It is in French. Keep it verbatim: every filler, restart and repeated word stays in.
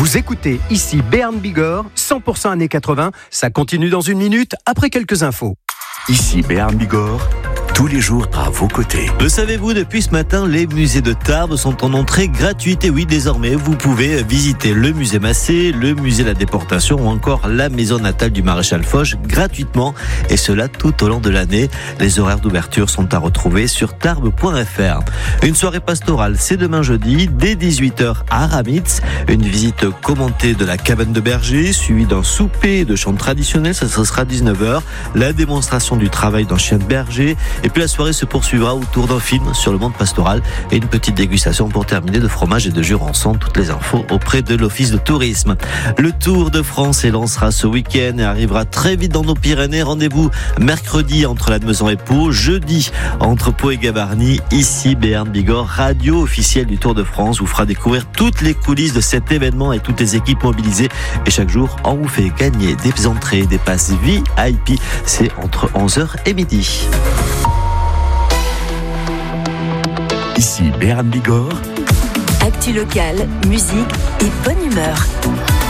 Vous écoutez ici Béarn Bigorre, cent pour cent années quatre-vingts. Ça continue dans une minute après quelques infos. Ici Béarn Bigorre, tous les jours à vos côtés. Le savez-vous, depuis ce matin, les musées de Tarbes sont en entrée gratuite. Et oui, désormais, vous pouvez visiter le musée Massé, le musée de la déportation ou encore la maison natale du maréchal Foch gratuitement. Et cela tout au long de l'année. Les horaires d'ouverture sont à retrouver sur tarbes point f r. Une soirée pastorale, c'est demain jeudi, dès dix-huit heures à Ramitz. Une visite commentée de la cabane de berger, suivie d'un souper et de chants traditionnels. Ça, ça sera dix-neuf heures. La démonstration du travail d'un chien de berger. Et puis la soirée se poursuivra autour d'un film sur le monde pastoral et une petite dégustation pour terminer de fromage et de jurançon. Toutes les infos auprès de l'Office de tourisme. Le Tour de France élancera ce week-end et arrivera très vite dans nos Pyrénées. Rendez-vous mercredi entre Lannemezan et Pau, jeudi entre Pau et Gavarnie. Ici Béarn Bigorre, radio officielle du Tour de France, vous fera découvrir toutes les coulisses de cet événement et toutes les équipes mobilisées. Et chaque jour, on vous fait gagner des entrées, des passes V I P. C'est entre onze heures et midi. Ici Béarn Bigorre. Actu locale, musique et bonne humeur.